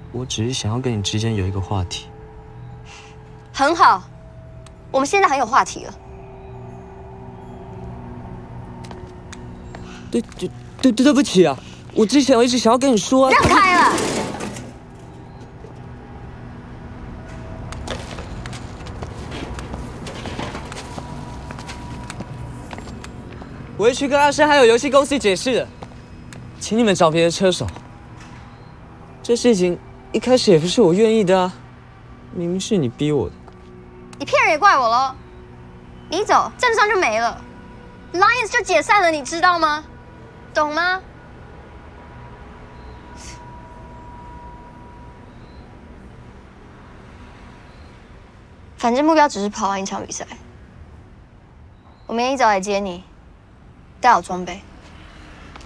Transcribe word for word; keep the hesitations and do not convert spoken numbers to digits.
我只是想要跟你之间有一个话题。 很好，我们现在很有话题了。 对对对对，对不起啊！我之前我一直想要跟你说、啊。 让开了！ 我会去跟阿生还有游戏公司解释的，请你们找别的车手。这事情一开始也不是我愿意的啊，明明是你逼我的。 你骗人也怪我喽！你走，镇上就没了 ，Lions 就解散了，你知道吗？懂吗？反正目标只是跑完一场比赛。我明天一早来接你，带好装备。